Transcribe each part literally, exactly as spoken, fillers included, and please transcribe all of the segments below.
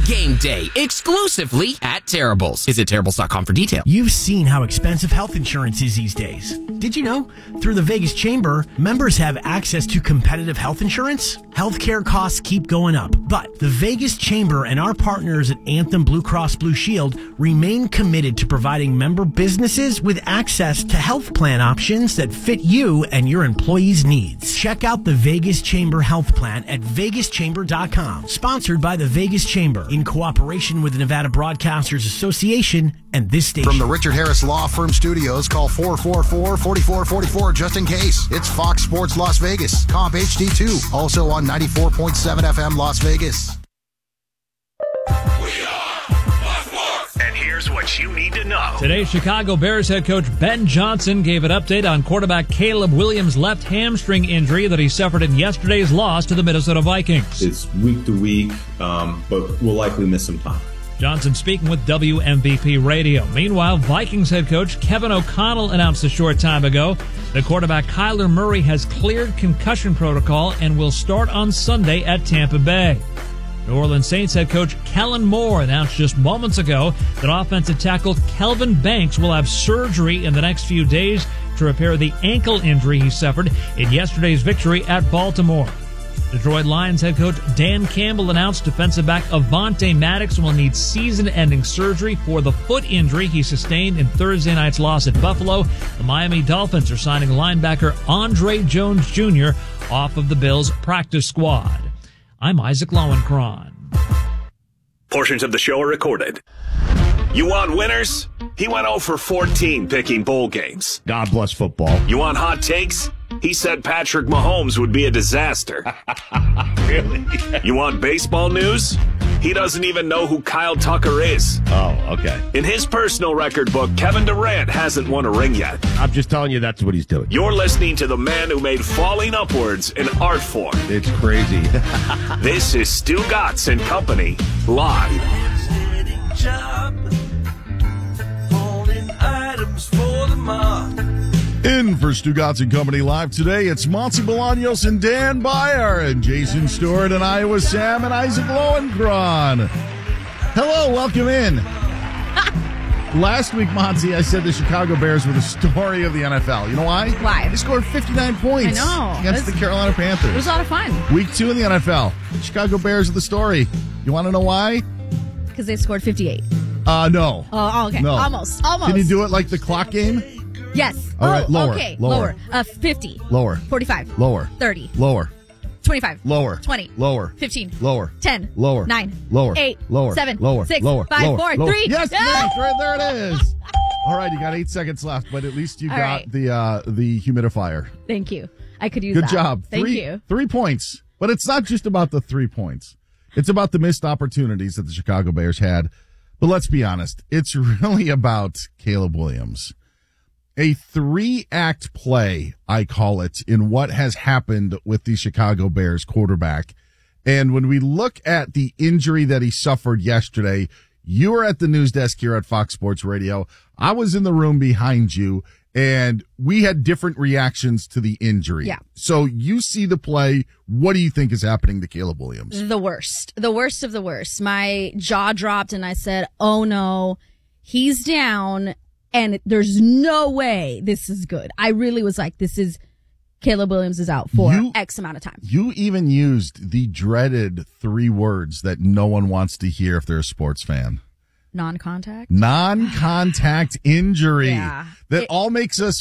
game day exclusively at Terrible's. Visit Terrible's dot com for details. You've seen how expensive health insurance is these days. Did you know? Through the Vegas Chamber, members have access to competitive health insurance. Healthcare costs keep going up, but the Vegas Chamber and our partners at Anthem Blue Cross Blue Shield remain committed to providing member businesses with access to health plan options that fit you and your employees' needs. Check out the Vegas Chamber Health Plan at vegas chamber dot com. Sponsored by the Vegas Chamber in cooperation with the Nevada Broadcasters Association and this station. From the Richard Harris Law Firm Studios, call four four four, four four four four just in case. It's Fox Sports Las Vegas, Comp H D two, also on ninety-four point seven F M Las Vegas. And here's what you need to know. Today, Chicago Bears head coach Ben Johnson gave an update on quarterback Caleb Williams' left hamstring injury that he suffered in yesterday's loss to the Minnesota Vikings. It's week to week, um, but we'll likely miss some time. Johnson speaking with W M V P Radio. Meanwhile, Vikings head coach Kevin O'Connell announced a short time ago that quarterback Kyler Murray has cleared concussion protocol and will start on Sunday at Tampa Bay. New Orleans Saints head coach Kellen Moore announced just moments ago that offensive tackle Kelvin Banks will have surgery in the next few days to repair the ankle injury he suffered in yesterday's victory at Baltimore. Detroit Lions head coach Dan Campbell announced defensive back Avonte Maddox will need season-ending surgery for the foot injury he sustained in Thursday night's loss at Buffalo. The Miami Dolphins are signing linebacker Andre Jones Junior off of the Bills' practice squad. I'm Isaac Lowenkron. Portions of the show are recorded. You want winners? He went oh for fourteen picking bowl games. God bless football. You want hot takes? He said Patrick Mahomes would be a disaster. Really? You want baseball news? He doesn't even know who Kyle Tucker is. Oh, okay. In his personal record book, Kevin Durant hasn't won a ring yet. I'm just telling you that's what he's doing. You're listening to the man who made falling upwards an art form. It's crazy. This is Stu Gatz and Company, live. In for Stu Gatz and Company Live today, it's Monty Bolaños and Dan Byer and Jason Stewart and Iowa Sam and Isaac Lowenkron. Hello, welcome in. Last week, Monty, I said the Chicago Bears were the story of the N F L. You know why? Why? They scored fifty-nine points I know. against That's, the Carolina Panthers. It was a lot of fun. Week two in the N F L. Chicago Bears are the story. You want to know why? Because they scored fifty-eight. Uh, no. Oh, okay. No. Almost. Almost. Can you do it like the clock game? Yes. All right, oh, lower, Okay, lower. lower. Uh, fifty. Lower. forty-five. Lower. thirty. Lower. twenty-five. Lower. twenty. Lower. fifteen. Lower. ten. Lower. nine. Lower. eight. Lower. seven. Lower. six. Lower. five. Lower. four. Lower. three. Yes, No! yes, right there it is. All right, you got eight seconds left, but at least you All got right. the uh, the humidifier. Thank you. I could use Good that. job. Thank three, you. Three points. But it's not just about the three points. It's about the missed opportunities that the Chicago Bears had. But let's be honest. It's really about Caleb Williams. A three-act play, I call it, in what has happened with the Chicago Bears quarterback. And when we look at the injury that he suffered yesterday, you were at the news desk here at Fox Sports Radio. I was in the room behind you, and we had different reactions to the injury. Yeah. So you see the play. What do you think is happening to Caleb Williams? The worst. The worst of the worst. My jaw dropped and I said, oh no, he's down and there's no way this is good. I really was like, this is, Caleb Williams is out for You- X amount of time. You even used the dreaded three words that no one wants to hear if they're a sports fan. Non-contact? Non-contact injury. Yeah. That It- all makes us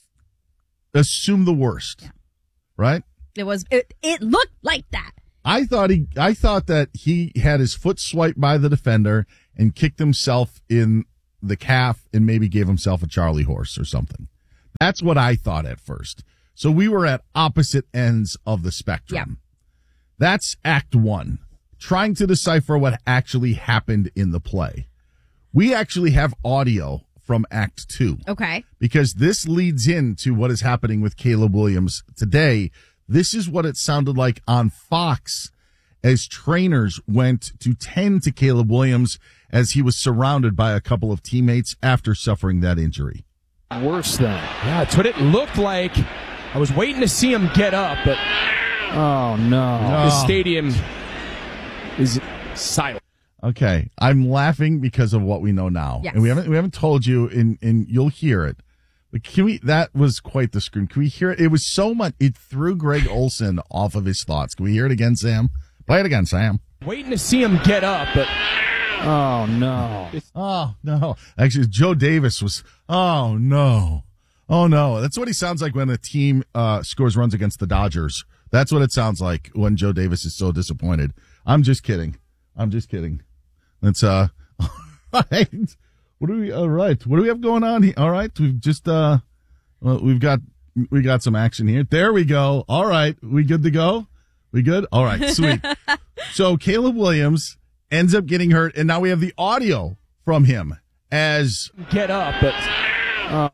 assume the worst. Yeah. Right? It was, it, it looked like that. I thought he, I thought that he had his foot swiped by the defender and kicked himself in the calf and maybe gave himself a Charlie horse or something. That's what I thought at first. So we were at opposite ends of the spectrum. Yeah. That's act one, trying to decipher what actually happened in the play. We actually have audio from act two. Okay. Because this leads into what is happening with Caleb Williams today. This is what it sounded like on Fox as trainers went to tend to Caleb Williams as he was surrounded by a couple of teammates after suffering that injury. Worse than. Yeah, it's what it looked like. I was waiting to see him get up, but oh no. No. The stadium is silent. Okay, I'm laughing because of what we know now, Yes. and we haven't we haven't told you, and and you'll hear it. But can we? That was quite the scream. Can we hear it? It was so much. It threw Greg Olson off of his thoughts. Can we hear it again, Sam? Play it again, Sam. Waiting to see him get up, but oh no. Oh no! Actually, Joe Davis was. Oh no! Oh no! That's what he sounds like when a team uh, scores runs against the Dodgers. That's what it sounds like when Joe Davis is so disappointed. I'm just kidding. I'm just kidding. That's uh. All right. What do we? All right. What do we have going on here? All right. We've just uh, well, we've got we got some action here. There we go. All right. We good to go? We good? All right. Sweet. So Caleb Williams ends up getting hurt, and now we have the audio from him as get up, but uh.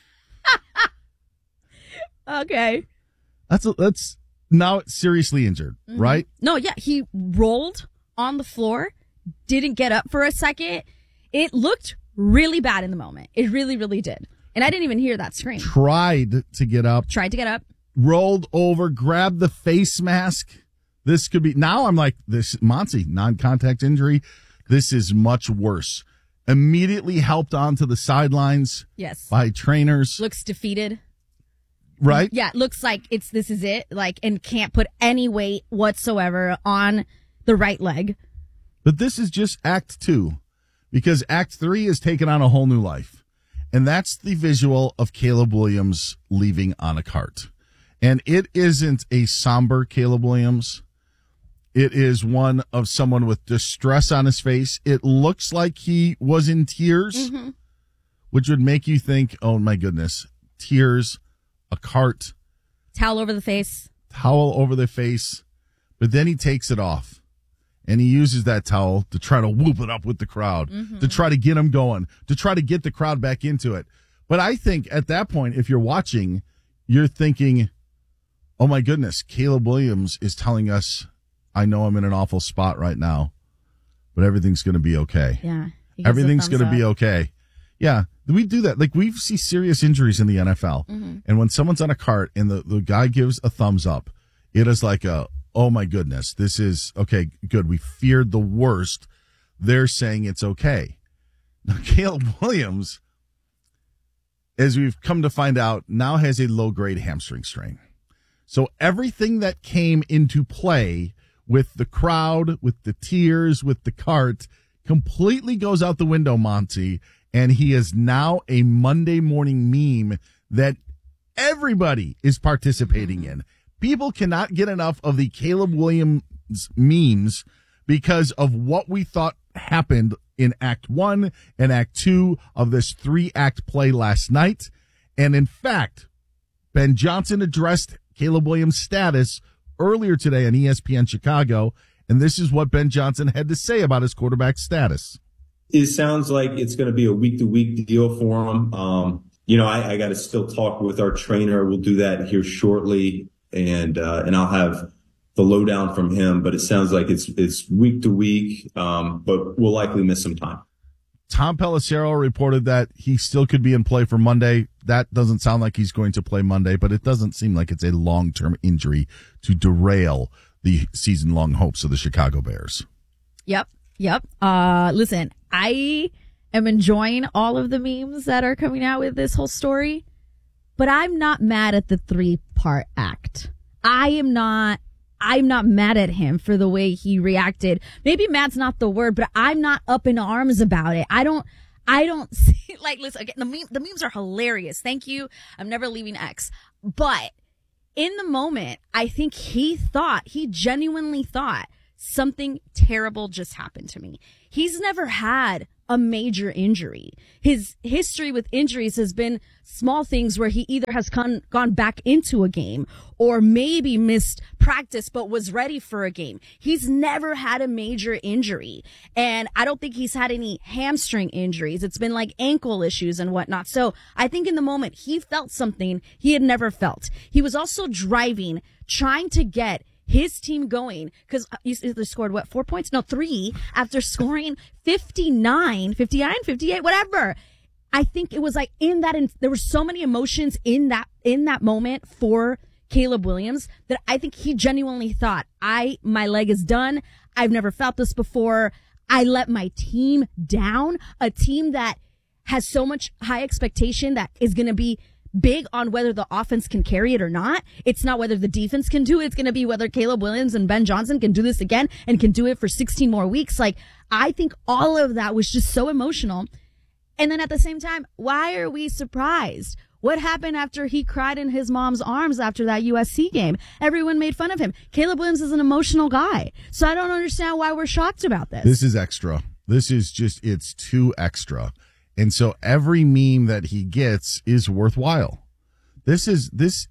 Okay. That's that's now seriously injured, Mm-hmm. right? No, yeah, he rolled on the floor, didn't get up for a second. It looked really bad in the moment. It really, really did. And I didn't even hear that scream. Tried to get up, Tried to get up. rolled over, grabbed the face mask. This could be, now I'm like, this, Monty, non-contact injury. This is much worse. Immediately helped onto the sidelines Yes. by trainers, Looks defeated. right? Yeah, it looks like it's this is it. Like, and can't put any weight whatsoever on the right leg. But this is just act two, because act three is taking on a whole new life. And that's the visual of Caleb Williams leaving on a cart. And it isn't a somber Caleb Williams. It is one of someone with distress on his face. It looks like he was in tears, Mm-hmm. which would make you think, oh my goodness, tears, a cart, Towel over the face. towel over the face. But then he takes it off. And he uses that towel to try to whoop it up with the crowd, Mm-hmm. to try to get them going, to try to get the crowd back into it. But I think at that point, if you're watching, you're thinking, oh my goodness, Caleb Williams is telling us, I know I'm in an awful spot right now, but everything's going to be okay. Yeah. he gives a Everything's thumbs going to be up. okay. Yeah. We do that. Like, we see serious injuries in the N F L. Mm-hmm. And when someone's on a cart and the, the guy gives a thumbs up, it is like a, oh my goodness, this is okay, good. We feared the worst. They're saying it's okay. Now, Caleb Williams, as we've come to find out, now has a low grade hamstring strain. So everything that came into play with the crowd, with the tears, with the cart, completely goes out the window, Monty. And he is now a Monday morning meme that everybody is participating in. People cannot get enough of the Caleb Williams memes because of what we thought happened in Act One and Act Two of this three-act play last night. And in fact, Ben Johnson addressed Caleb Williams' status earlier today on E S P N Chicago, and this is what Ben Johnson had to say about his quarterback status. It sounds like it's going to be a week-to-week deal for him. Um, you know, I, I got to still talk with our trainer. We'll do that here shortly. And, uh, and I'll have the lowdown from him, but it sounds like it's, it's week to week. Um, but we'll likely miss some time. Tom Pelissero reported that he still could be in play for Monday. That doesn't sound like he's going to play Monday, but it doesn't seem like it's a long-term injury to derail the season-long hopes of the Chicago Bears. Yep. Yep. Uh, listen, I am enjoying all of the memes that are coming out with this whole story. But I'm not mad at the three-part act. I am not, I'm not mad at him for the way he reacted. Maybe mad's not the word, but I'm not up in arms about it. I don't, I don't see, like, listen, again, the meme, the memes are hilarious. Thank you. I'm never leaving X. But in the moment, I think he thought, he genuinely thought something terrible just happened to me. He's never had a major injury. His history with injuries has been small things where he either has gone, gone back into a game or maybe missed practice but was ready for a game. He's never had a major injury. And I don't think he's had any hamstring injuries. It's been like ankle issues and whatnot. So I think in the moment he felt something he had never felt. He was also driving, trying to get his team going, because you scored, what, four points? No, three, after scoring fifty-nine, fifty-nine, fifty-eight, whatever. I think it was like in that, in, there were so many emotions in that, in that moment for Caleb Williams that I think he genuinely thought, I, my leg is done. I've never felt this before. I let my team down, a team that has so much high expectation that is going to be big on whether the offense can carry it or not. It's not whether the defense can do it. It's going to be whether Caleb Williams and Ben Johnson can do this again and can do it for sixteen more weeks. Like, I think all of that was just so emotional. And then at the same time, why are we surprised? What happened after he cried in his mom's arms after that U S C game? Everyone made fun of him. Caleb Williams is an emotional guy. So I don't understand why we're shocked about this. This is extra. This is just, it's too extra. And so every meme that he gets is worthwhile. This is, this,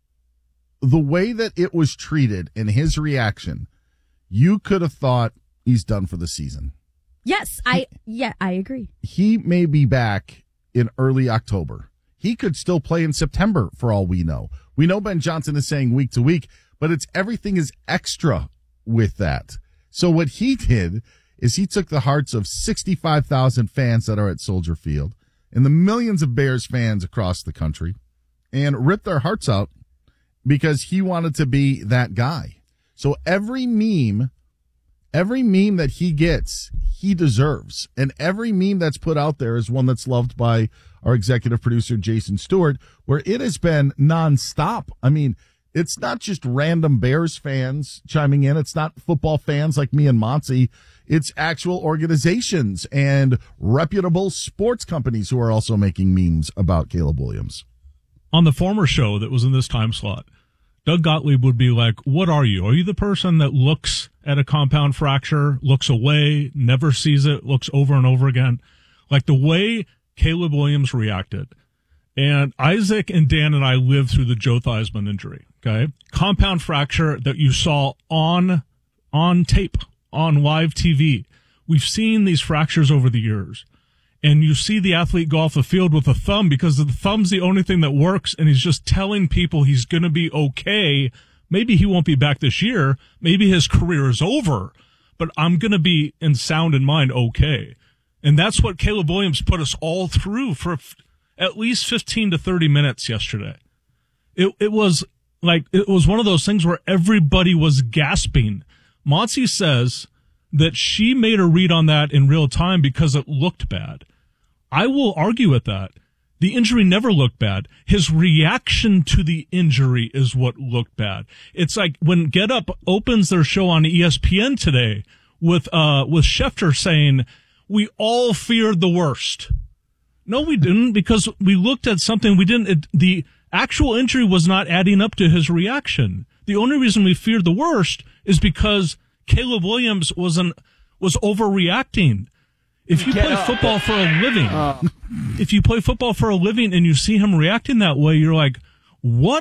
the way that it was treated in his reaction, you could have thought he's done for the season. Yes, I, yeah, I agree. He may be back in early October. He could still play in September for all we know. We know Ben Johnson is saying week to week, but it's everything is extra with that. So what he did is he took the hearts of sixty-five thousand fans that are at Soldier Field and the millions of Bears fans across the country and ripped their hearts out because he wanted to be that guy. So every meme, every meme that he gets, he deserves. And every meme that's put out there is one that's loved by our executive producer, Jason Stewart, where it has been nonstop. I mean, it's not just random Bears fans chiming in. It's not football fans like me and Monty. It's actual organizations and reputable sports companies who are also making memes about Caleb Williams. On the former show that was in this time slot, Doug Gottlieb would be like, what are you? Are you the person that looks at a compound fracture, looks away, never sees it, looks over and over again? Like the way Caleb Williams reacted. And Isaac and Dan and I lived through the Joe Theismann injury, okay? Compound fracture that you saw on, on tape, on live T V. We've seen these fractures over the years. And you see the athlete go off the field with a thumb because the thumb's the only thing that works, and he's just telling people he's going to be okay. Maybe he won't be back this year. Maybe his career is over. But I'm going to be in sound and mind okay. And that's what Caleb Williams put us all through for f- at least fifteen to thirty minutes yesterday. It it was like, it was one of those things where everybody was gasping. Monty says that she made a read on that in real time because it looked bad. I will argue with that. The injury never looked bad. His reaction to the injury is what looked bad. It's like when Get Up opens their show on E S P N today with, uh, with Schefter saying, we all feared the worst. No, we didn't, because we looked at something we didn't, it, the actual injury was not adding up to his reaction. The only reason we feared the worst is because Caleb Williams was an, was overreacting. If you Get play up. football for a living, Uh. if you play football for a living and you see him reacting that way, you're like, what?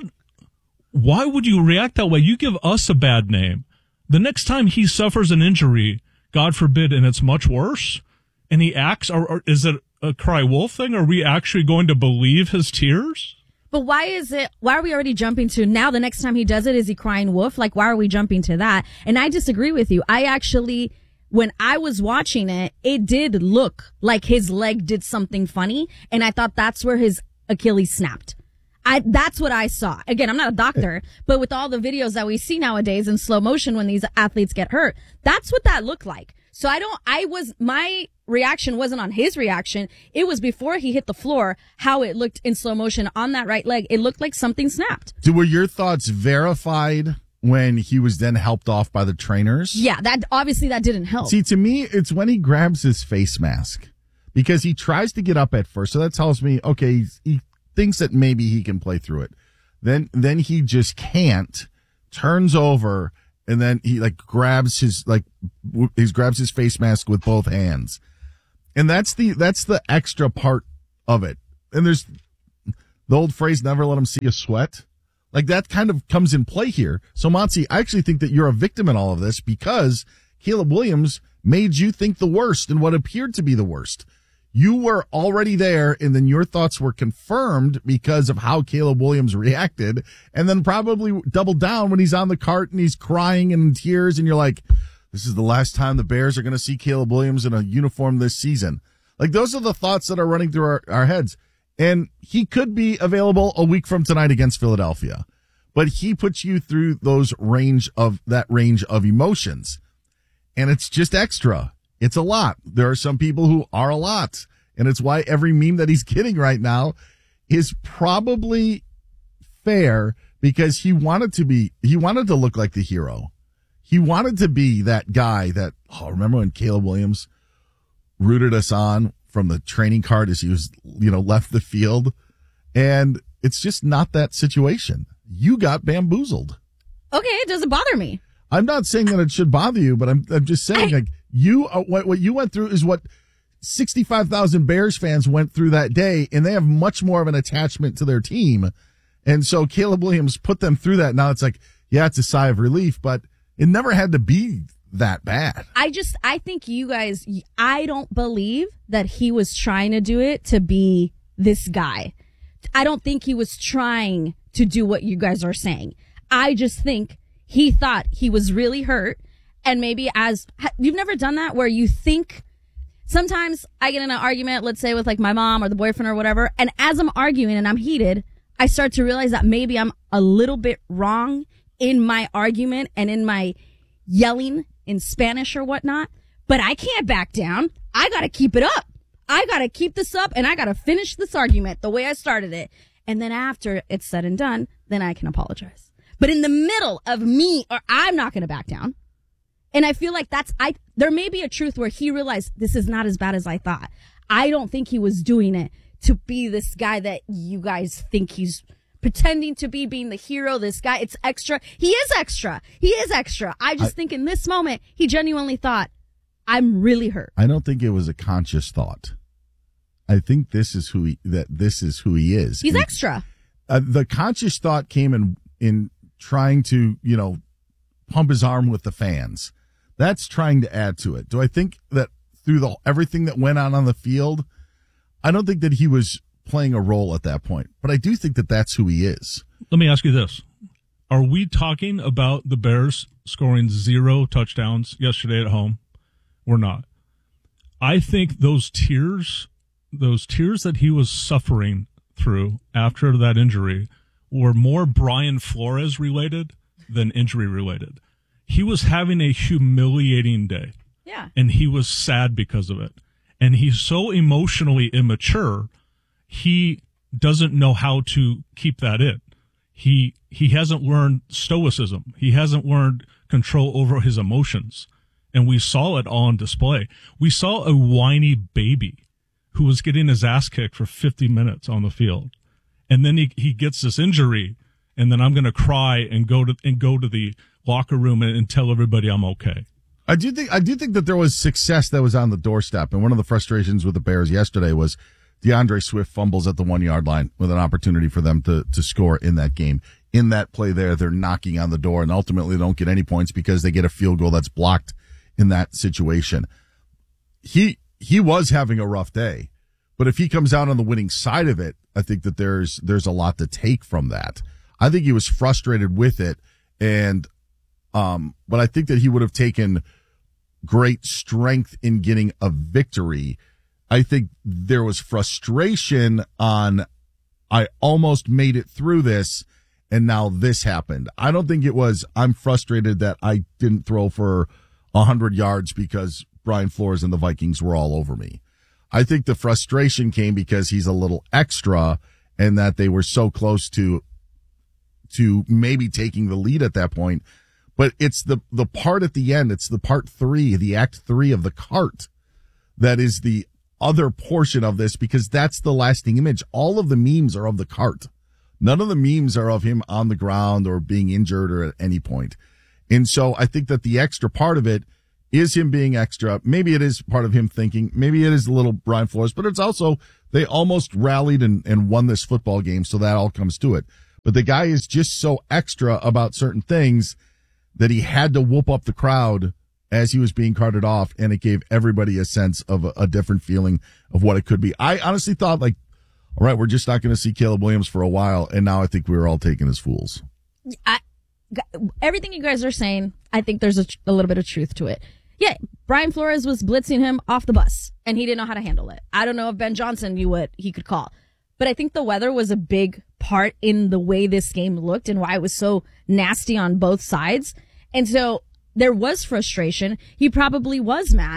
Why would you react that way? You give us a bad name. The next time he suffers an injury, God forbid, and it's much worse, and he acts, or, or is it a cry wolf thing? Are we actually going to believe his tears? But why is it, why are we already jumping to now the next time he does it, is he crying wolf? Like, why are we jumping to that? And I disagree with you. I actually, when I was watching it, it did look like his leg did something funny. And I thought that's where his Achilles snapped. I, that's what I saw. Again, I'm not a doctor, but with all the videos that we see nowadays in slow motion when these athletes get hurt, that's what that looked like. So I don't, I was, my reaction wasn't on his reaction. It was before he hit the floor, how it looked in slow motion on that right leg. It looked like something snapped. Were your thoughts verified when he was then helped off by the trainers? Yeah, that, obviously that didn't help. See, to me, it's when he grabs his face mask because he tries to get up at first. So that tells me, okay, he's, he thinks that maybe he can play through it. Then, then he just can't, turns over, and then he like grabs his, like, he grabs his face mask with both hands. And that's the, that's the extra part of it. And there's the old phrase, never let him see you sweat. Like that kind of comes in play here. So Monty, I actually think that you're a victim in all of this because Caleb Williams made you think the worst and what appeared to be the worst. You were already there, and then your thoughts were confirmed because of how Caleb Williams reacted, and then probably doubled down when he's on the cart and he's crying and in tears, and you're like, this is the last time the Bears are going to see Caleb Williams in a uniform this season. Like, those are the thoughts that are running through our, our heads. And he could be available a week from tonight against Philadelphia, but he puts you through those range of, that range of emotions. And it's just extra. It's a lot. There are some people who are a lot. And it's why every meme that he's getting right now is probably fair, because he wanted to be, he wanted to look like the hero. He wanted to be that guy that, oh, remember when Caleb Williams rooted us on from the training card as he was, you know, left the field? And it's just not that situation. You got bamboozled. Okay, it doesn't bother me. I'm not saying that it should bother you, but I'm I'm just saying, I, like, you, uh, what, what you went through is what sixty-five thousand Bears fans went through that day, and they have much more of an attachment to their team. And so Caleb Williams put them through that. Now it's like, yeah, it's a sigh of relief, but it never had to be that bad. I just, I think you guys, I don't believe that he was trying to do it to be this guy. I don't think he was trying to do what you guys are saying. I just think he thought he was really hurt. And maybe as, you've never done that where you think, sometimes I get in an argument, let's say with like my mom or the boyfriend or whatever. And as I'm arguing and I'm heated, I start to realize that maybe I'm a little bit wrong in my argument and in my yelling in Spanish or whatnot, but I can't back down. I got to keep it up. I got to keep this up and I got to finish this argument the way I started it. And then after it's said and done, then I can apologize. But in the middle of me, or I'm not going to back down. And I feel like that's, I, there may be a truth where he realized this is not as bad as I thought. I don't think he was doing it to be this guy that you guys think he's pretending to be, being the hero, this guy. It's extra. He is extra. He is extra. I just I, think in this moment, he genuinely thought, I'm really hurt. I don't think it was a conscious thought. I think this is who he, that this is who he is. He's and, extra. Uh, the conscious thought came in, in trying to, you know, pump his arm with the fans. That's trying to add to it. Do I think that through the everything that went on on the field, I don't think that he was playing a role at that point, but I do think that that's who he is. Let me ask you this. Are we talking about the Bears scoring zero touchdowns yesterday at home? We're not. I think those tears, those tears that he was suffering through after that injury were more Brian Flores related than injury related. He was having a humiliating day. Yeah. And he was sad because of it. And he's so emotionally immature, he doesn't know how to keep that in. He he hasn't learned stoicism. He hasn't learned control over his emotions. And we saw it all on display. We saw a whiny baby who was getting his ass kicked for fifty minutes on the field. And then he, he gets this injury, and then I'm going to cry and go to and go to the locker room and, and tell everybody I'm okay. I do think I do think that there was success that was on the doorstep, and one of the frustrations with the Bears yesterday was DeAndre Swift fumbles at the one yard line with an opportunity for them to to score in that game. In that play there, they're knocking on the door and ultimately don't get any points because they get a field goal that's blocked in that situation. He he was having a rough day, but if he comes out on the winning side of it, I think that there's there's a lot to take from that. I think he was frustrated with it, and um, but I think that he would have taken great strength in getting a victory. I think there was frustration on, I almost made it through this, and now this happened. I don't think it was, I'm frustrated that I didn't throw for one hundred yards because Brian Flores and the Vikings were all over me. I think the frustration came because he's a little extra and that they were so close to to maybe taking the lead at that point. But it's the, the part at the end, it's the part three, the act three of the cart that is the other portion of this, because that's the lasting image. All of the memes are of the cart. None of the memes are of him on the ground or being injured or at any point. And so I think that the extra part of it is him being extra. Maybe it is part of him thinking, maybe it is a little Brian Flores, but it's also, they almost rallied and, and won this football game. So that all comes to it. But the guy is just so extra about certain things that he had to whoop up the crowd as he was being carted off, and it gave everybody a sense of a, a different feeling of what it could be. I honestly thought, like, all right, we're just not going to see Caleb Williams for a while, and now I think we were all taken as fools. I, everything you guys are saying, I think there's a, a little bit of truth to it. Yeah, Brian Flores was blitzing him off the bus, and he didn't know how to handle it. I don't know if Ben Johnson knew what he could call. But I think the weather was a big part in the way this game looked and why it was so nasty on both sides. And so there was frustration. He probably was mad,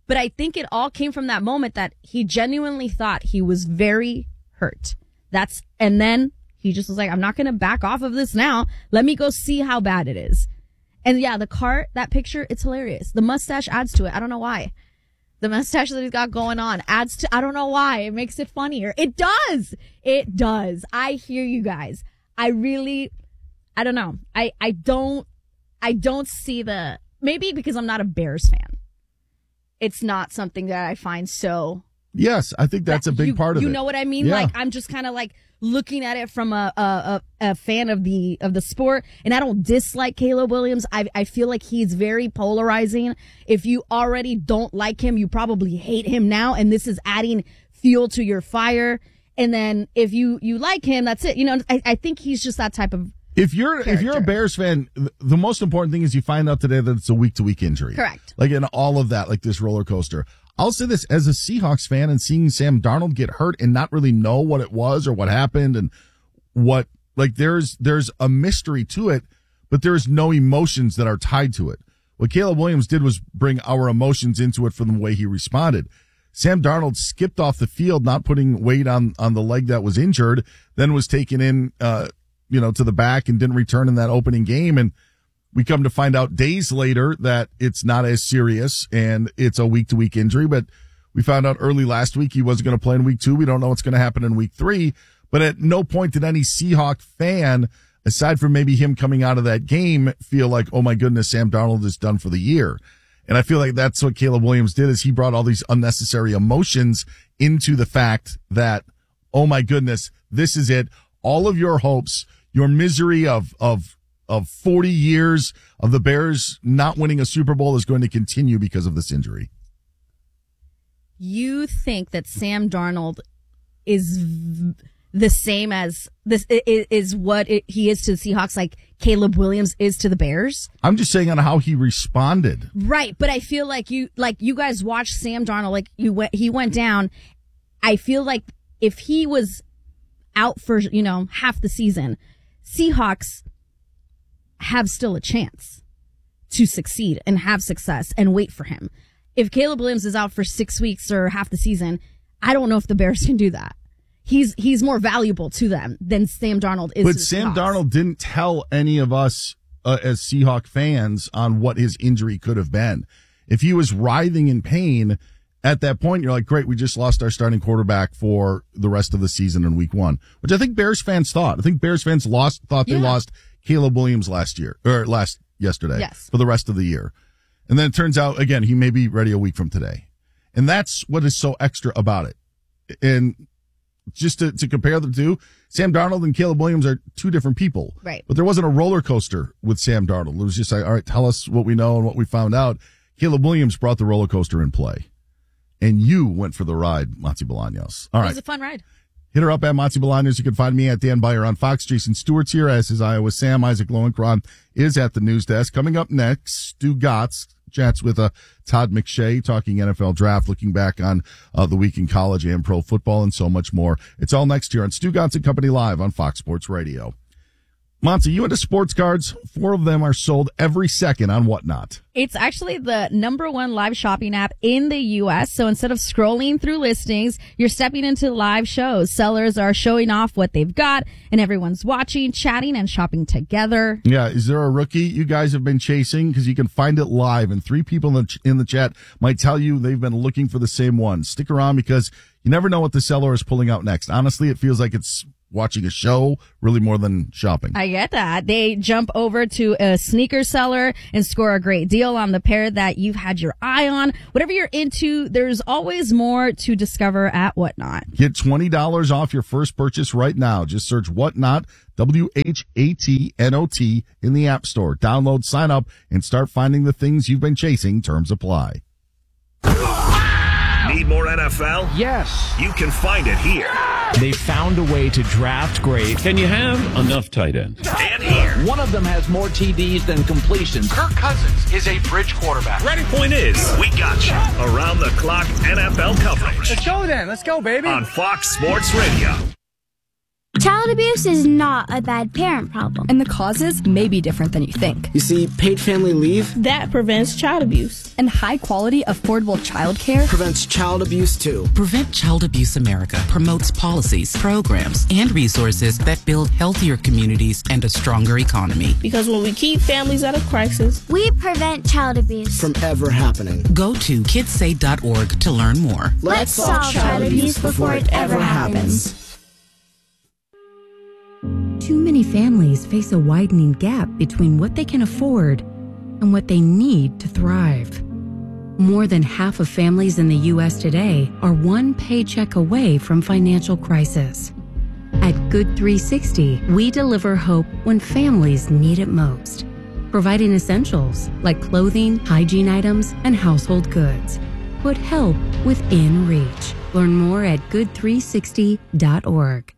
But I think it all came from that moment that he genuinely thought he was very hurt. That's, and then he just was like, I'm not going to back off of this now. Let me go see how bad it is. And yeah, the cart, that picture, it's hilarious. The mustache adds to it. I don't know why. The mustache that he's got going on adds to, I don't know why. It makes it funnier. It does. It does. I hear you guys. I really, I don't know. I, I don't, I don't see the, maybe because I'm not a Bears fan. It's not something that I find so. Yes, I think that's that a big you, part of you it. You know what I mean? Yeah. Like, I'm just kind of like looking at it from a, a, a, a fan of the, of the sport. And I don't dislike Caleb Williams. I, I feel like he's very polarizing. If you already don't like him, you probably hate him now. And this is adding fuel to your fire. And then if you, you like him, that's it. You know, I, I think he's just that type of If you're character. if you're a Bears fan, the most important thing is you find out today that it's a week to week injury. Correct. Like in all of that, like this roller coaster. I'll say this as a Seahawks fan and seeing Sam Darnold get hurt and not really know what it was or what happened and what like there's there's a mystery to it, but there's no emotions that are tied to it. What Caleb Williams did was bring our emotions into it from the way he responded. Sam Darnold skipped off the field, not putting weight on on the leg that was injured, then was taken in uh you know, to the back and didn't return in that opening game. And we come to find out days later that it's not as serious and it's a week to week injury. But we found out early last week he wasn't going to play in week two. We don't know what's going to happen in week three. But at no point did any Seahawk fan, aside from maybe him coming out of that game, feel like, oh my goodness, Sam Darnold is done for the year. And I feel like that's what Caleb Williams did is he brought all these unnecessary emotions into the fact that, oh my goodness, this is it. All of your hopes, your misery of, of, of forty years of the Bears not winning a Super Bowl is going to continue because of this injury. You think that Sam Darnold is v- the same as this is, is what it, he is to the Seahawks, like Caleb Williams is to the Bears? I'm just saying on how he responded. Right. But I feel like you, like you guys watched Sam Darnold, like you went, he went down. I feel like if he was out for, you know, half the season, Seahawks have still a chance to succeed and have success and wait for him. If Caleb Williams is out for six weeks or half the season, I don't know if the Bears can do that. He's he's more valuable to them than Sam Darnold is. But to the Sam Seahawks. Darnold didn't tell any of us uh, as Seahawk fans on what his injury could have been. If he was writhing in pain at that point, you're like, great, we just lost our starting quarterback for the rest of the season in week one, which I think Bears fans thought. I think Bears fans lost thought they Yeah. lost Caleb Williams last year or last yesterday Yes. for the rest of the year. And then it turns out, again, he may be ready a week from today. And that's what is so extra about it. And just to, to compare the two, Sam Darnold and Caleb Williams are two different people. Right. But there wasn't a roller coaster with Sam Darnold. It was just like, all right, tell us what we know and what we found out. Caleb Williams brought the roller coaster in play. And you went for the ride, Matzi Bolaños. All It right. was a fun ride. Hit her up at Matzi Bolaños. You can find me at Dan Beyer on Fox. Jason Stewart's here, as is Iowa Sam. Isaac Lowenkron is at the news desk. Coming up next, Stu Gotts chats with uh, Todd McShay, talking N F L draft, looking back on uh, the week in college and pro football, and so much more. It's all next year on Stu Gotts and Company Live on Fox Sports Radio. Monty, you into sports cards? Four of them are sold every second on Whatnot. It's actually the number one live shopping app in the U S. So instead of scrolling through listings, you're stepping into live shows. Sellers are showing off what they've got, and everyone's watching, chatting, and shopping together. Yeah, is there a rookie you guys have been chasing? Because you can find it live, and three people in the, ch- in the chat might tell you they've been looking for the same one. Stick around because you never know what the seller is pulling out next. Honestly, it feels like it's watching a show really more than shopping. I get that. They jump over to a sneaker seller and score a great deal on the pair that you've had your eye on. Whatever you're into, there's always more to discover at Whatnot. Get twenty dollars off your first purchase right now. Just search Whatnot, W H A T N O T, in the App Store. Download, sign up, and start finding the things you've been chasing. Terms apply. Need more N F L? Yes. You can find it here. They found a way to draft great. Can you have enough tight ends? And here. One of them has more T Ds than completions. Kirk Cousins is a bridge quarterback. Ready? Point is, we got you around the clock N F L coverage. Let's go then. Let's go, baby. On Fox Sports Radio. Child abuse is not a bad parent problem. And the causes may be different than you think. You see, paid family leave, that prevents child abuse. And high-quality, affordable child care prevents child abuse, too. Prevent Child Abuse America promotes policies, programs, and resources that build healthier communities and a stronger economy. Because when we keep families out of crisis, we prevent child abuse from ever happening. Go to kids say dot org to learn more. Let's solve child abuse before it ever happens. Too many families face a widening gap between what they can afford and what they need to thrive. More than half of families in the U S today are one paycheck away from financial crisis. At Good three sixty, we deliver hope when families need it most, providing essentials like clothing, hygiene items, and household goods. Put help within reach. Learn more at good three sixty dot org.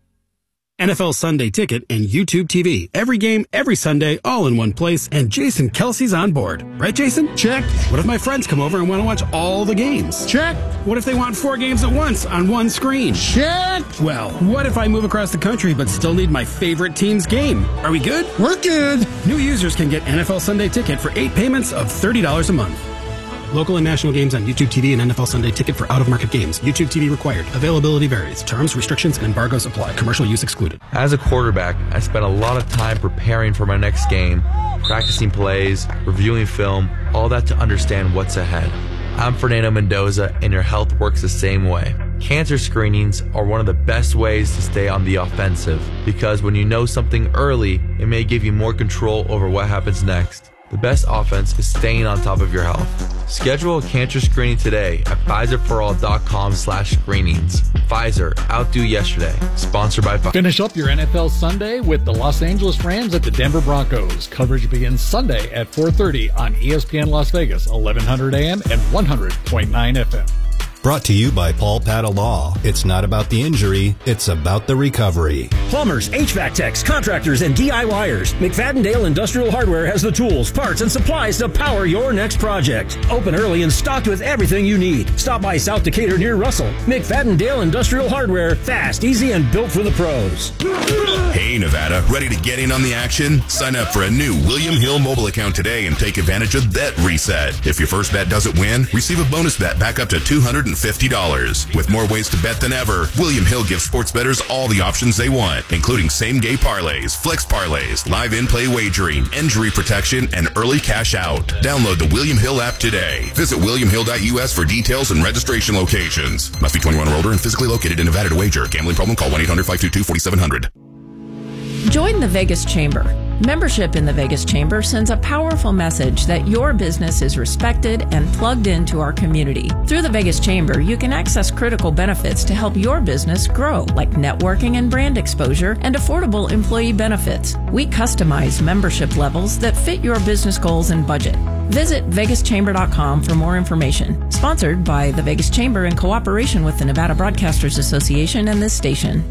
N F L Sunday Ticket and YouTube T V. Every game, every Sunday, all in one place, and Jason Kelsey's on board. Right, Jason? Check. What if my friends come over and want to watch all the games? Check. What if they want four games at once on one screen? Check. Well, what if I move across the country but still need my favorite team's game? Are we good? We're good. New users can get N F L Sunday Ticket for eight payments of thirty dollars a month. Local and national games on YouTube T V and N F L Sunday Ticket for out-of-market games. YouTube T V required. Availability varies. Terms, restrictions, and embargoes apply. Commercial use excluded. As a quarterback, I spent a lot of time preparing for my next game, practicing plays, reviewing film, all that to understand what's ahead. I'm Fernando Mendoza, and your health works the same way. Cancer screenings are one of the best ways to stay on the offensive, because when you know something early, it may give you more control over what happens next. The best offense is staying on top of your health. Schedule a cancer screening today at Pfizer for all dot com slash screenings. Pfizer, outdo yesterday. Sponsored by Pfizer. Finish up your N F L Sunday with the Los Angeles Rams at the Denver Broncos. Coverage begins Sunday at four thirty on E S P N Las Vegas, eleven hundred A M and one hundred point nine F M. Brought to you by Paul Patta Law. It's not about the injury, it's about the recovery. Plumbers, H V A C techs, contractors, and DIYers. McFadden-Dale Industrial Hardware has the tools, parts, and supplies to power your next project. Open early and stocked with everything you need. Stop by South Decatur near Russell. McFadden-Dale Industrial Hardware. Fast, easy, and built for the pros. Hey, Nevada, ready to get in on the action? Sign up for a new William Hill mobile account today and take advantage of Bet Reset. If your first bet doesn't win, receive a bonus bet back up to two hundred fifty dollars. With more ways to bet than ever, William Hill gives sports bettors all the options they want, including same-game parlays, flex parlays, live in-play wagering, injury protection, and early cash out. Download the William Hill app today. Visit william hill dot U S for details and registration locations. Must be twenty-one or older and physically located in Nevada to wager. Gambling problem? Call one eight hundred five two two four seven zero zero. Join the Vegas Chamber. Membership in the Vegas Chamber sends a powerful message that your business is respected and plugged into our community. Through the Vegas Chamber, you can access critical benefits to help your business grow, like networking and brand exposure and affordable employee benefits. We customize membership levels that fit your business goals and budget. Visit vegas chamber dot com for more information. Sponsored by the Vegas Chamber in cooperation with the Nevada Broadcasters Association and this station.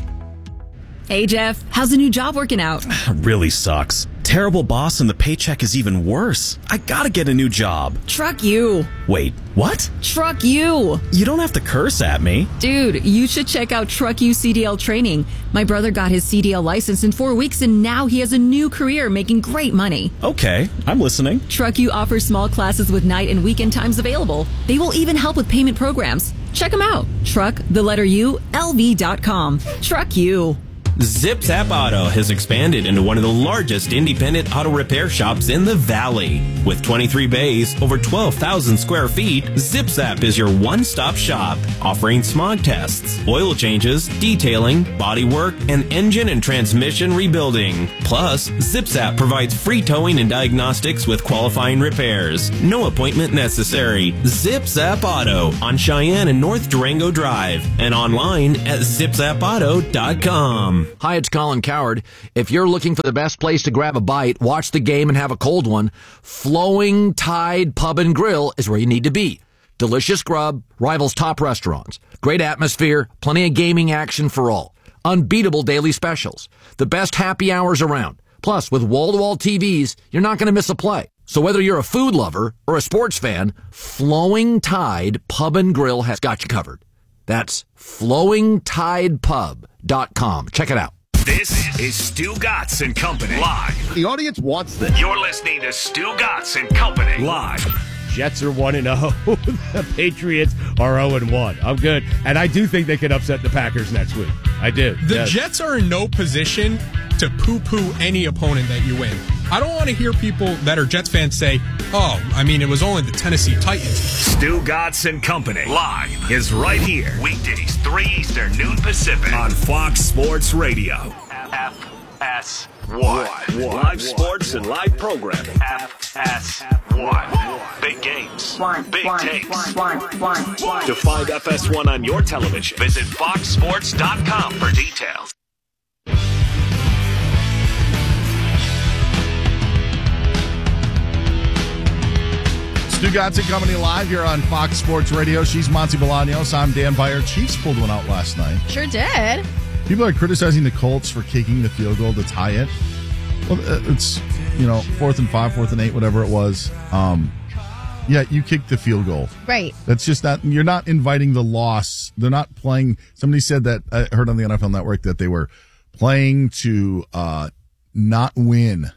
Hey, Jeff, how's the new job working out? Really sucks. Terrible boss and the paycheck is even worse. I gotta get a new job. Truck you. Wait, what? Truck you. You don't have to curse at me. Dude, you should check out Truck You C D L training. My brother got his C D L license in four weeks and now he has a new career making great money. Okay, I'm listening. Truck You offers small classes with night and weekend times available. They will even help with payment programs. Check them out. Truck, the letter U, L V dot com. Truck You. Zip Zap Auto has expanded into one of the largest independent auto repair shops in the Valley. With twenty-three bays, over twelve thousand square feet, Zip Zap is your one-stop shop, offering smog tests, oil changes, detailing, body work, and engine and transmission rebuilding. Plus, Zip Zap provides free towing and diagnostics with qualifying repairs. No appointment necessary. Zip Zap Auto on Cheyenne and North Durango Drive and online at zip zap auto dot com. Hi, it's Colin Coward. If you're looking for the best place to grab a bite, watch the game, and have a cold one, Flowing Tide Pub and Grill is where you need to be. Delicious grub, rivals top restaurants, great atmosphere, plenty of gaming action for all, unbeatable daily specials, the best happy hours around. Plus, with wall-to-wall T Vs, you're not going to miss a play. So whether you're a food lover or a sports fan, Flowing Tide Pub and Grill has got you covered. That's flowing tide pub dot com. Check it out. This is Stu Gatz and Company live. The audience wants this. You're listening to Stu Gatz and Company live. Jets are one and oh. The Patriots are oh and one. I'm good. And I do think they could upset the Packers next week. I do. The yes. Jets are in no position to poo-poo any opponent that you win. I don't want to hear people that are Jets fans say, oh, I mean, it was only the Tennessee Titans. Stu Gatz and Company live is right here. Weekdays, three Eastern, noon Pacific on Fox Sports Radio. F S one. Live sports and live programming. F S one. Big games. Big takes. To find F S one on your television, visit fox sports dot com for details. Stu Gatz and Company live here on Fox Sports Radio. She's Monty Bolaños. I'm Dan Beyer. Chiefs pulled one out last night. Sure did. People are criticizing the Colts for kicking the field goal to tie it. Well, it's, you know, fourth and five, fourth and eight, whatever it was. Um, yeah, you kicked the field goal. Right. That's just not, you're not inviting the loss. They're not playing. Somebody said that, I heard on the N F L Network that they were playing to uh, not win.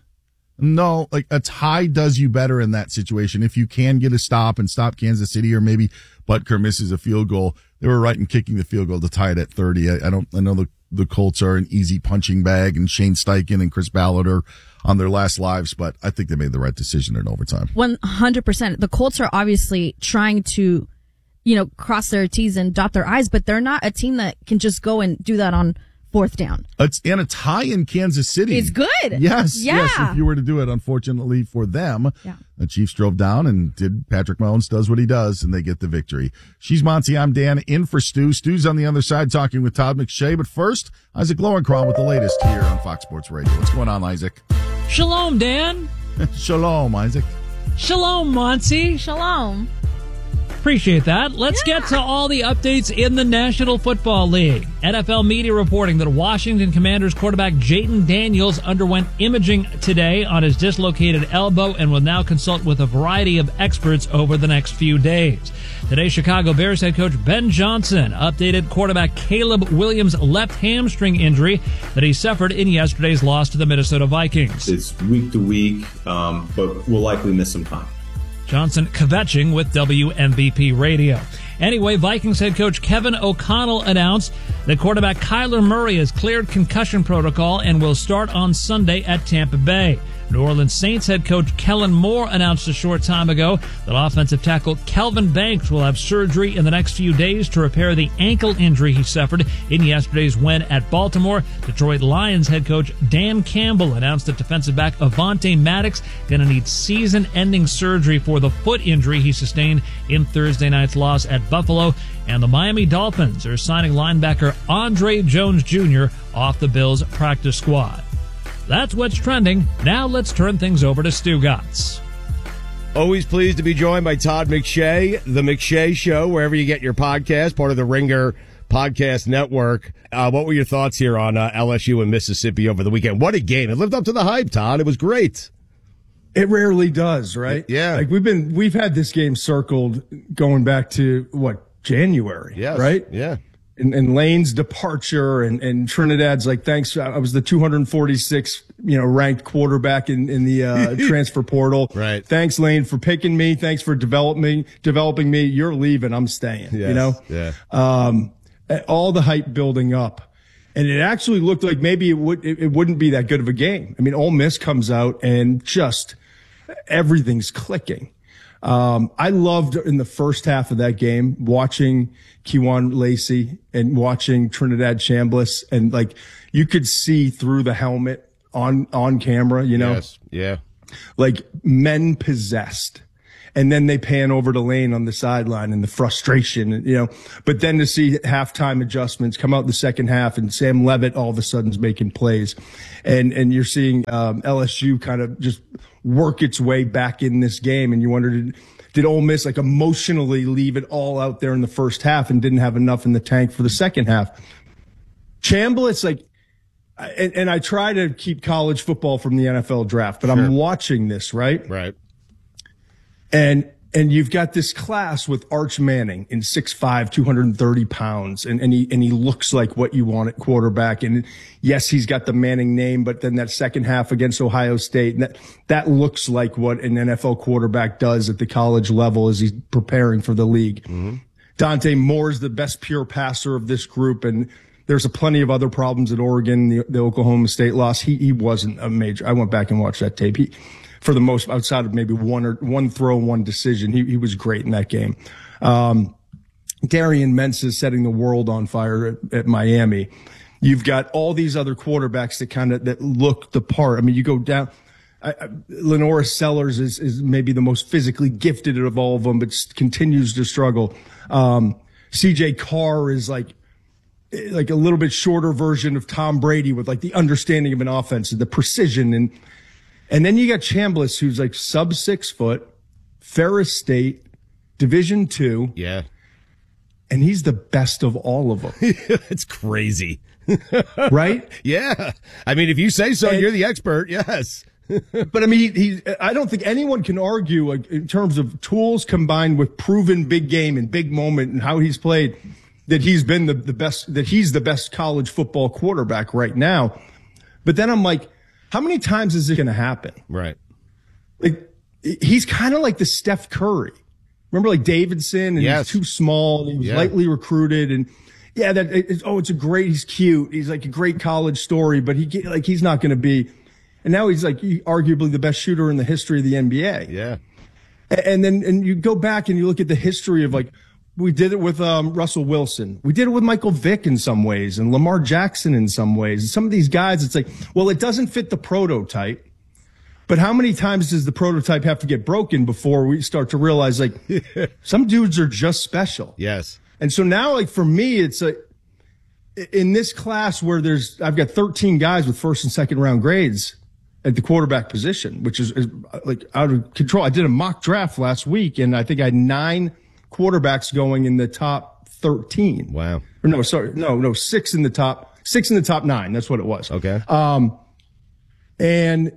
No, like a tie does you better in that situation. If you can get a stop and stop Kansas City, or maybe Butker misses a field goal, they were right in kicking the field goal to tie it at thirty. I, I don't, I know the, the Colts are an easy punching bag, and Shane Steichen and Chris Ballard are on their last lives, but I think they made the right decision in overtime. one hundred percent. The Colts are obviously trying to, you know, cross their T's and dot their I's, but they're not a team that can just go and do that on fourth down. It's and a tie in Kansas City. It's good. Yes, yeah. yes. If you were to do it, unfortunately for them, yeah. The Chiefs drove down and did. Patrick Mahomes does what he does, and they get the victory. She's Monty. I'm Dan. In for Stu. Stu's on the other side talking with Todd McShay. But first, Isaac Lowenkron with the latest here on Fox Sports Radio. What's going on, Isaac? Shalom, Dan. Shalom, Isaac. Shalom, Monty. Shalom. Appreciate that. Let's yeah. get to all the updates in the National Football League. N F L media reporting that Washington Commanders quarterback Jayden Daniels underwent imaging today on his dislocated elbow and will now consult with a variety of experts over the next few days. Today, Chicago Bears head coach Ben Johnson updated quarterback Caleb Williams' left hamstring injury that he suffered in yesterday's loss to the Minnesota Vikings. It's week to week, um, but we'll likely miss some time. Johnson kvetching with W M V P Radio. Anyway, Vikings head coach Kevin O'Connell announced that quarterback Kyler Murray has cleared concussion protocol and will start on Sunday at Tampa Bay. New Orleans Saints head coach Kellen Moore announced a short time ago that offensive tackle Kelvin Banks will have surgery in the next few days to repair the ankle injury he suffered in yesterday's win at Baltimore. Detroit Lions head coach Dan Campbell announced that defensive back Avonte Maddox going to need season-ending surgery for the foot injury he sustained in Thursday night's loss at Buffalo. And the Miami Dolphins are signing linebacker Andre Jones Junior off the Bills' practice squad. That's what's trending. Now let's turn things over to Stu Gatz. Always pleased to be joined by Todd McShay, The McShay Show, wherever you get your podcast, part of the Ringer Podcast Network. Uh, what were your thoughts here on uh, L S U and Mississippi over the weekend? What a game. It lived up to the hype, Todd. It was great. It rarely does, right? Yeah. Like we've been, we've had this game circled going back to, what, January, yes. right? Yeah. And, and Lane's departure and, and Trinidad's like, thanks. I was the two hundred forty-sixth, you know, ranked quarterback in, in the, uh, transfer portal. Right. Thanks, Lane, for picking me. Thanks for developing, developing me. You're leaving. I'm staying, yes. you know? Yeah. Um, all the hype building up. And it actually looked like maybe it would, it, it wouldn't be that good of a game. I mean, Ole Miss comes out and just everything's clicking. Um, I loved in the first half of that game watching Kewan Lacey and watching Trinidad Chambliss, and like you could see through the helmet on, on camera, you know, yes. yeah, like men possessed. And then they pan over to Lane on the sideline and the frustration, you know, but then to see halftime adjustments come out in the second half and Sam Levitt all of a sudden is making plays, and, and you're seeing, um, L S U kind of just work its way back in this game. And you wondered, did Ole Miss like emotionally leave it all out there in the first half and didn't have enough in the tank for the second half? Chambliss, like, and, and I try to keep college football from the N F L draft, but sure. I'm watching this, right? Right. And And you've got this class with Arch Manning in six five, two hundred thirty pounds. And, and he, and he looks like what you want at quarterback. And yes, he's got the Manning name, but then that second half against Ohio State, that, that looks like what an N F L quarterback does at the college level as he's preparing for the league. Mm-hmm. Dante Moore is the best pure passer of this group. And there's a plenty of other problems at Oregon, the, the Oklahoma State loss. He, he wasn't a major. I went back and watched that tape. He, for the most, outside of maybe one or one throw, one decision, he, he was great in that game. Um, Darian Mensah is setting the world on fire at, at Miami. You've got all these other quarterbacks that kind of, that look the part. I mean, you go down, I, I, Lenora Sellers is, is maybe the most physically gifted of all of them, but continues to struggle. Um, C J Carr is like, like a little bit shorter version of Tom Brady with like the understanding of an offense and the precision. And, and then you got Chambliss, who's like sub six foot, Ferris State, Division two. Yeah. And he's the best of all of them. It's crazy. Right? Yeah. I mean, if you say so, and, you're the expert. Yes. But I mean, he, he, I don't think anyone can argue like, in terms of tools combined with proven big game and big moment and how he's played, that he's been the, the best, that he's the best college football quarterback right now. But then I'm like, how many times is it going to happen? Right. Like, he's kind of like the Steph Curry. Remember like Davidson and yes. he's too small and he was yeah. lightly recruited and yeah, that it's, oh, it's a great, he's cute. He's like a great college story, but he like, he's not going to be, and now he's like arguably the best shooter in the history of the N B A. Yeah. And then, and you go back and you look at the history of like, we did it with um, Russell Wilson. We did it with Michael Vick in some ways and Lamar Jackson in some ways. And some of these guys, it's like, well, it doesn't fit the prototype. But how many times does the prototype have to get broken before we start to realize like some dudes are just special? Yes. And so now, like for me, it's like in this class where there's, I've got thirteen guys with first and second round grades at the quarterback position, which is, is like out of control. I did a mock draft last week and I think I had nine quarterbacks going in the top thirteen. Wow. Or no, sorry. No, no, six in the top, six in the top nine. That's what it was. Okay. Um, and,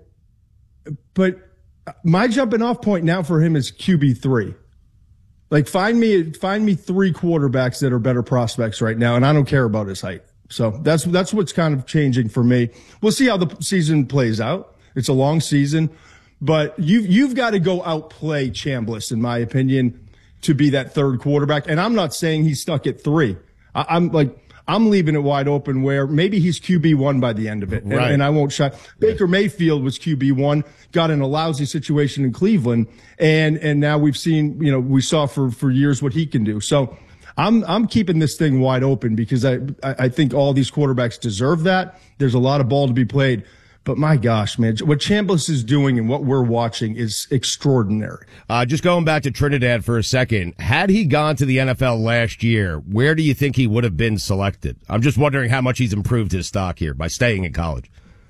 but my jumping off point now for him is Q B three. Like find me, find me three quarterbacks that are better prospects right now. And I don't care about his height. So that's, that's what's kind of changing for me. We'll see how the season plays out. It's a long season, but you've, you've got to go outplay Chambliss, in my opinion, to be that third quarterback. And I'm not saying he's stuck at three. I, I'm like, I'm leaving it wide open where maybe he's Q B one by the end of it. And, right. and I won't shy. Baker Mayfield was Q B one, got in a lousy situation in Cleveland. And, and now we've seen, you know, we saw for, for years what he can do. So I'm, I'm keeping this thing wide open because I, I think all these quarterbacks deserve that. There's a lot of ball to be played. But my gosh, man, what Chambliss is doing and what we're watching is extraordinary. Uh, just going back to Trinidad for a second, had he gone to the N F L last year, where do you think he would have been selected? I'm just wondering how much he's improved his stock here by staying in college.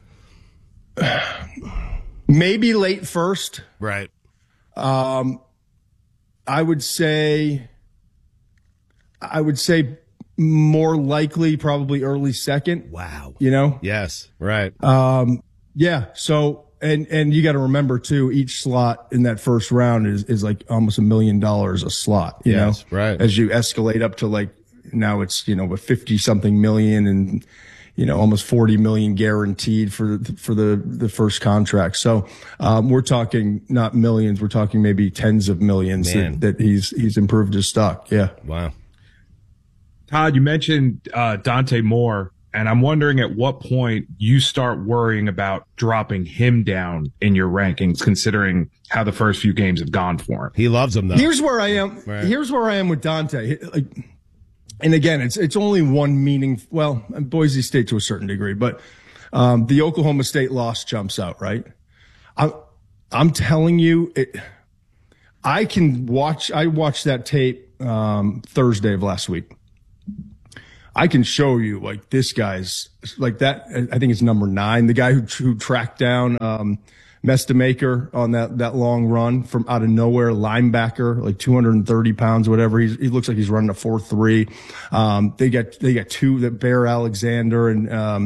Maybe late first. Right. Um, I would say, I would say more likely probably early second. Wow. You know? Yes. Right. Um, yeah. So, and, and you got to remember too, each slot in that first round is, is like almost a million dollars a slot, you yes, know, right. As you escalate up to like, now it's, you know, with fifty something million and, you know, almost forty million guaranteed for, for the, the first contract. So, um, we're talking not millions, we're talking maybe tens of millions that, that he's, he's improved his stock. Yeah. Wow. Todd, you mentioned uh, Dante Moore, and I'm wondering at what point you start worrying about dropping him down in your rankings, considering how the first few games have gone for him. He loves him, though. Here's where I am. Right. Here's where I am with Dante. Like, and again, it's it's only one meaning. Well, Boise State to a certain degree, but um, the Oklahoma State loss jumps out, right? I'm I'm telling you, it, I can watch. I watched that tape um, Thursday of last week. I can show you like this guy's like that. I think it's number nine, the guy who, who tracked down, um, Mestamaker on that, that long run from out of nowhere, linebacker, like two hundred thirty pounds, whatever. He's, he looks like he's running a four three. Um, they got, they got two that Bear Alexander and, um,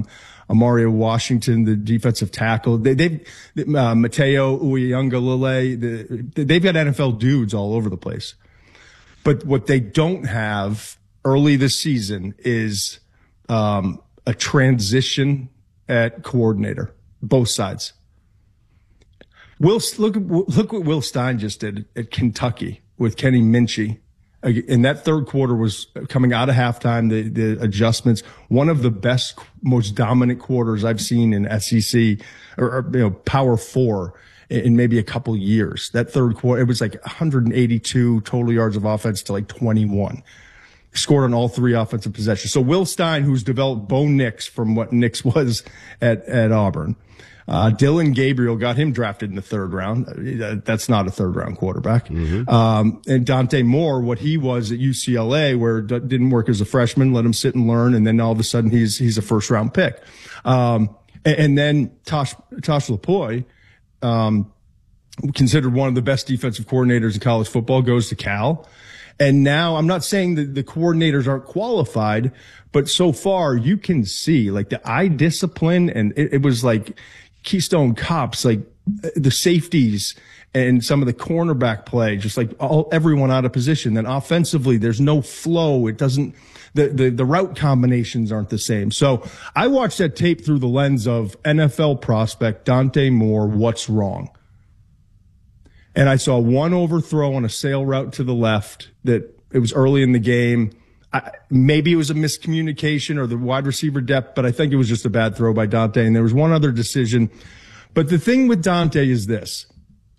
Amario Washington, the defensive tackle. They, they've, uh, Mateo Uyunglele, the, they've got N F L dudes all over the place. But what they don't have early this season is, um, a transition at coordinator, both sides. Will, look, look what Will Stein just did at Kentucky with Kenny Minchey. And that third quarter was coming out of halftime, the, the adjustments, one of the best, most dominant quarters I've seen in S E C or, or you know, Power Four in maybe a couple years. That third quarter, it was like one hundred eighty-two total yards of offense to like twenty-one. Scored on all three offensive possessions. So Will Stein, who's developed Bo Nix from what Nix was at, at Auburn. Uh, Dylan Gabriel got him drafted in the third round. That's not a third round quarterback. Mm-hmm. Um, and Dante Moore, what he was at U C L A, where it didn't work as a freshman, let him sit and learn. And then all of a sudden he's, he's a first round pick. Um, and, and then Tosh, Tosh Lupoi, um, considered one of the best defensive coordinators in college football, goes to Cal. And now I'm not saying that the coordinators aren't qualified, but so far you can see like the eye discipline, and it, it was like Keystone Cops, like the safeties and some of the cornerback play, just like all, everyone out of position. Then offensively, there's no flow. It doesn't, the, the, the route combinations aren't the same. So I watched that tape through the lens of N F L prospect Dante Moore. What's wrong? And I saw one overthrow on a sail route to the left that it was early in the game. I, maybe it was a miscommunication or the wide receiver depth, but I think it was just a bad throw by Dante. And there was one other decision. But the thing with Dante is this.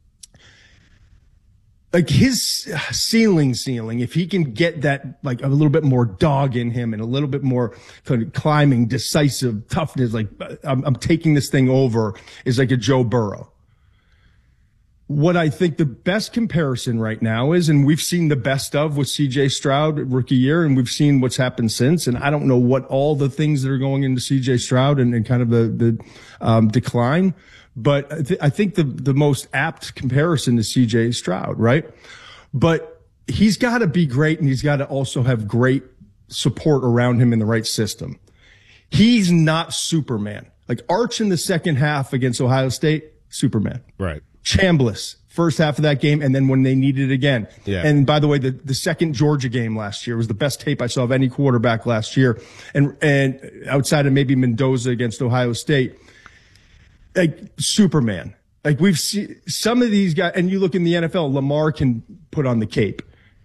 Like his ceiling ceiling, if he can get that, like a little bit more dog in him and a little bit more kind of climbing, decisive toughness, like I'm, I'm taking this thing over, is like a Joe Burrow. What I think the best comparison right now is, and we've seen the best of with C J Stroud rookie year, and we've seen what's happened since. And I don't know what all the things that are going into C J Stroud and, and kind of the, the, um, decline. But I, th- I think the, the most apt comparison is C J Stroud, right? But he's got to be great, and he's got to also have great support around him in the right system. He's not Superman. Like Arch in the second half against Ohio State, Superman. Right. Chambliss, first half of that game, and then when they needed it again. Yeah. And by the way, the, the second Georgia game last year was the best tape I saw of any quarterback last year. And, and outside of maybe Mendoza against Ohio State, like Superman. Like we've seen some of these guys, and you look in the N F L, Lamar can put on the cape.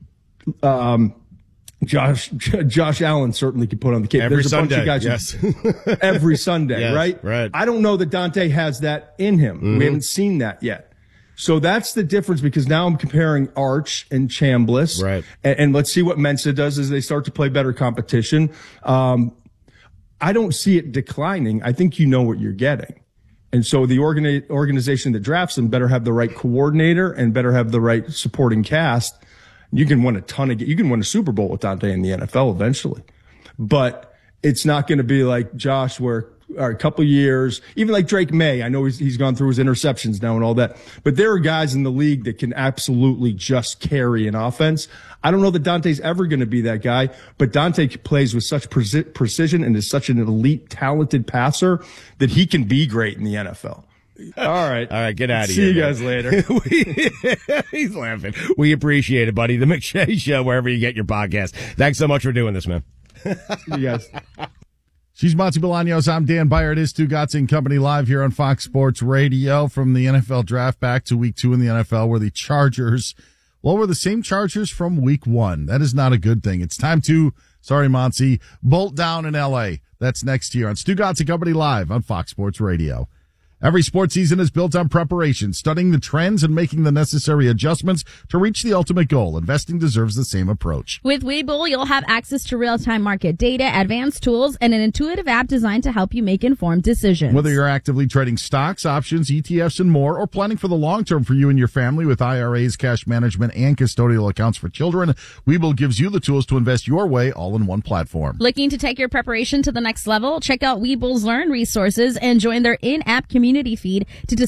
Um, Josh, Josh Allen certainly could put on the cape. Every There's a Sunday, bunch of guys yes. every Sunday, yes, right? Right. I don't know that Dante has that in him. Mm-hmm. We haven't seen that yet. So that's the difference, because now I'm comparing Arch and Chambliss. Right. And, and let's see what Mensa does as they start to play better competition. Um, I don't see it declining. I think you know what you're getting. And so the organi- organization that drafts them better have the right coordinator and better have the right supporting cast. You can win a ton of, you can win a Super Bowl with Dante in the N F L eventually, but it's not going to be like Josh, where or a couple years, even like Drake May. I know he's, he's gone through his interceptions now and all that, but there are guys in the league that can absolutely just carry an offense. I don't know that Dante's ever going to be that guy, but Dante plays with such pre- precision and is such an elite, talented passer that he can be great in the N F L. All right. All right. Get out of See here. you man. guys later. He's laughing. We appreciate it, buddy. The McShay Show, wherever you get your podcast. Thanks so much for doing this, man. You guys. She's Monty Bolaños. I'm Dan Byer. It is Stugotz and Company live here on Fox Sports Radio from the N F L draft back to week two in the N F L, where the Chargers, well, were the same Chargers from week one. That is not a good thing. It's time to, sorry, Monty, bolt down in L A. That's next year on Stugotz and Company live on Fox Sports Radio. Every sports season is built on preparation, studying the trends and making the necessary adjustments to reach the ultimate goal. Investing deserves the same approach. With Webull, you'll have access to real-time market data, advanced tools, and an intuitive app designed to help you make informed decisions. Whether you're actively trading stocks, options, E T Fs, and more, or planning for the long term for you and your family with I R As, cash management, and custodial accounts for children, Webull gives you the tools to invest your way all in one platform. Looking to take your preparation to the next level? Check out Webull's Learn resources and join their in-app community feed to